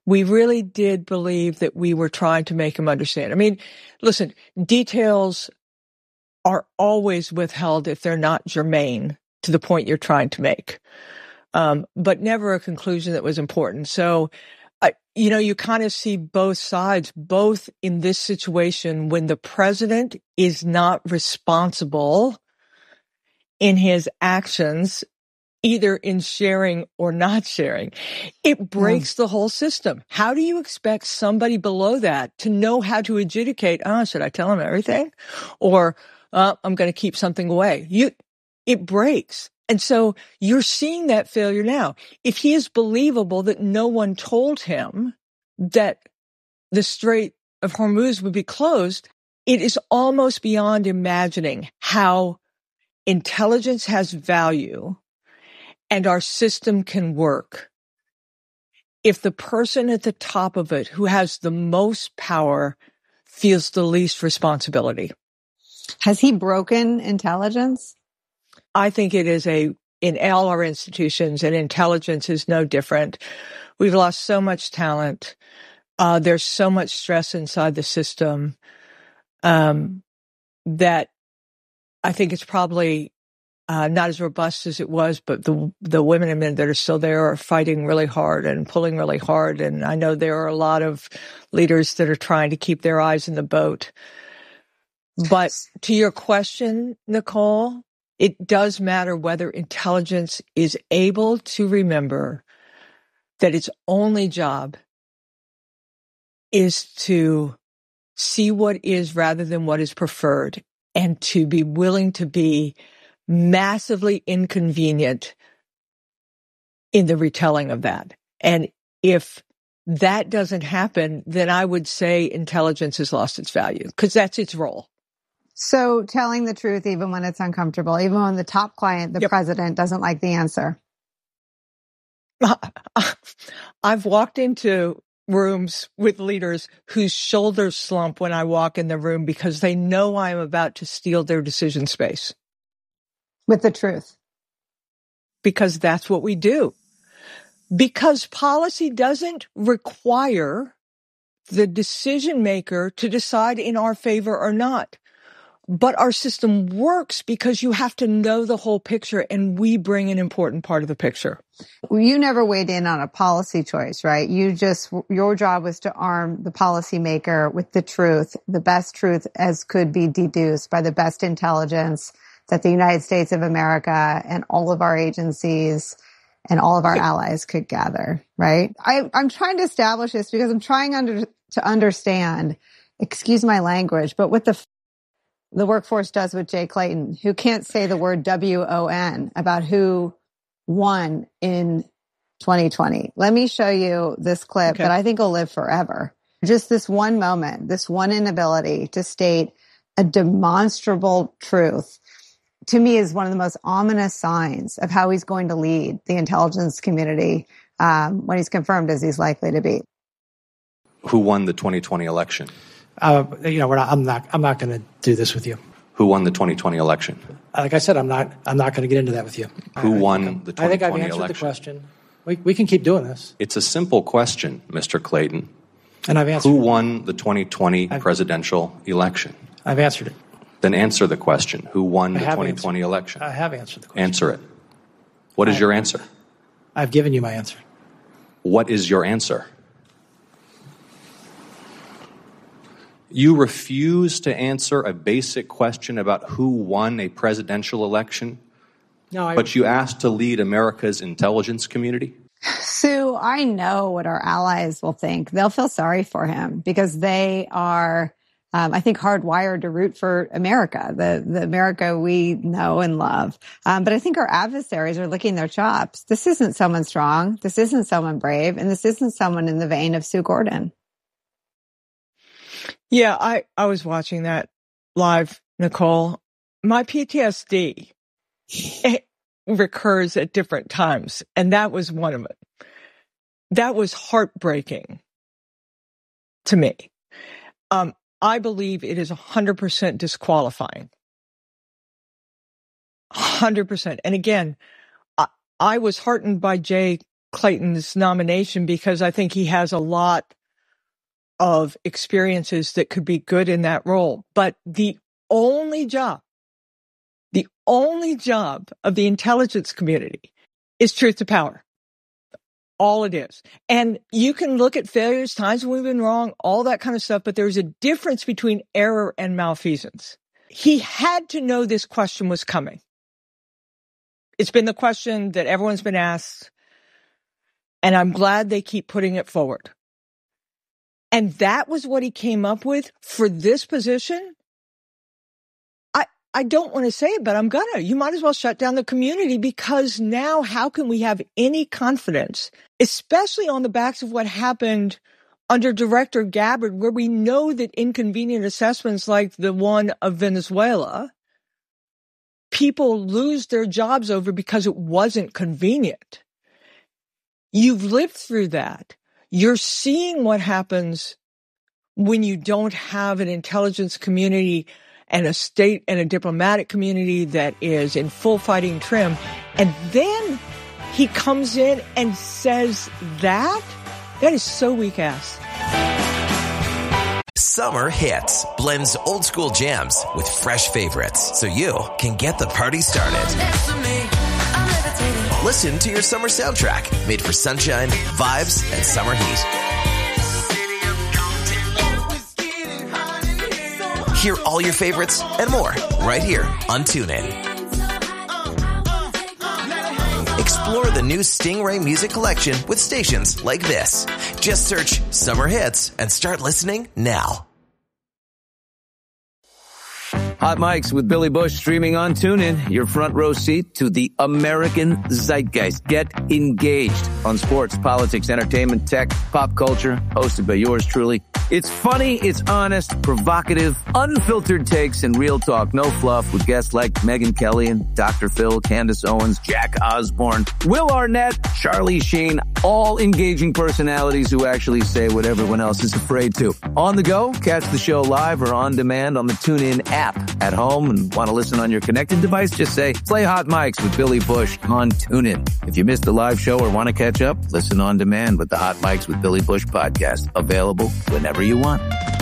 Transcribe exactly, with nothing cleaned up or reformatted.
we really did believe that we were trying to make him understand. I mean, listen, details are always withheld if they're not germane to the point you're trying to make, um, but never a conclusion that was important. So, I, you know, you kind of see both sides, both in this situation when the president is not responsible in his actions, either in sharing or not sharing. It breaks yeah. the whole system. How do you expect somebody below that to know how to adjudicate, oh, should I tell him everything? Or, uh, I'm going to keep something away. You, it breaks. And so you're seeing that failure now. If he is believable that no one told him that the Strait of Hormuz would be closed, it is almost beyond imagining how intelligence has value and our system can work if the person at the top of it who has the most power feels the least responsibility. Has he broken intelligence? I think it is a, in all our institutions, and intelligence is no different. We've lost so much talent. Uh, there's so much stress inside the system, um, that I think it's probably, uh, not as robust as it was, but the, the women and men that are still there are fighting really hard and pulling really hard. And I know there are a lot of leaders that are trying to keep their eyes in the boat. But to your question, Nicole, it does matter whether intelligence is able to remember that its only job is to see what is rather than what is preferred, and to be willing to be massively inconvenient in the retelling of that. And if that doesn't happen, then I would say intelligence has lost its value, because that's its role. So telling the truth, even when it's uncomfortable, even when the top client, the yep. president, doesn't like the answer. I've walked into rooms with leaders whose shoulders slump when I walk in the room because they know I'm about to steal their decision space. With the truth. Because that's what we do. Because policy doesn't require the decision maker to decide in our favor or not. But our system works because you have to know the whole picture, and we bring an important part of the picture. Well, you never weighed in on a policy choice, right? You just, your job was to arm the policymaker with the truth, the best truth as could be deduced by the best intelligence that the United States of America and all of our agencies and all of our allies could gather, right? I, I'm trying to establish this because I'm trying under, to understand, excuse my language, but what the the workforce does with Jay Clayton, who can't say the word W O N about who won in twenty twenty. Let me show you this clip okay. that I think will live forever. Just this one moment, this one inability to state a demonstrable truth, to me is one of the most ominous signs of how he's going to lead the intelligence community um, when he's confirmed as he's likely to be. Who won the twenty twenty election? Uh, you know, we're not, I'm not. I'm not going to do this with you. Who won the twenty twenty election? Like I said, I'm not. I'm not going to get into that with you. Who I, won I the twenty twenty election? I think I've answered election? the question. We we can keep doing this. It's a simple question, Mister Clayton. And I've answered. Who won the twenty twenty I've, presidential election? I've answered it. Then answer the question. Who won the twenty twenty answered. election? I have answered the question. Answer it. What is I, your answer? I've given you my answer. What is your answer? You refuse to answer a basic question about who won a presidential election, no, I, but you asked to lead America's intelligence community? Sue, I know what our allies will think. They'll feel sorry for him because they are, um, I think, hardwired to root for America, the, the America we know and love. Um, but I think our adversaries are licking their chops. This isn't someone strong. This isn't someone brave. And this isn't someone in the vein of Sue Gordon. Yeah, I, I was watching that live, Nicole. My P T S D it recurs at different times, and that was one of it. That was heartbreaking to me. Um, I believe it is one hundred percent disqualifying. one hundred percent. And again, I, I was heartened by Jay Clayton's nomination because I think he has a lot of experiences that could be good in that role. But the only job, the only job of the intelligence community is truth to power. All it is. And you can look at failures, times when we've been wrong, all that kind of stuff, but there's a difference between error and malfeasance. He had to know this question was coming. It's been the question that everyone's been asked, and I'm glad they keep putting it forward. And that was what he came up with for this position. I, I don't want to say it, but I'm gonna. You might as well shut down the community, because now how can we have any confidence, especially on the backs of what happened under Director Gabbard, where we know that inconvenient assessments like the one of Venezuela, people lose their jobs over because it wasn't convenient. You've lived through that. You're seeing what happens when you don't have an intelligence community and a state and a diplomatic community that is in full fighting trim. And then he comes in and says that? That is so weak-ass. Summer Hits blends old school jams with fresh favorites so you can get the party started. Listen to your summer soundtrack made for sunshine, vibes, and summer heat. Hear all your favorites and more right here on TuneIn. Explore the new Stingray music collection with stations like this. Just search Summer Hits and start listening now. Hot Mics with Billy Bush streaming on TuneIn. Your front row seat to the American zeitgeist. Get engaged on sports, politics, entertainment, tech, pop culture. Hosted by yours truly. It's funny, it's honest, provocative, unfiltered takes, and real talk. No fluff, with guests like Megyn Kelly and Doctor Phil, Candace Owens, Jack Osborne, Will Arnett, Charlie Sheen. All engaging personalities who actually say what everyone else is afraid to. On the go, catch the show live or on demand on the TuneIn app. At home and want to listen on your connected device, just say, play Hot Mics with Billy Bush on TuneIn. If you missed the live show or want to catch up, listen on demand with the Hot Mics with Billy Bush podcast. Available whenever you want.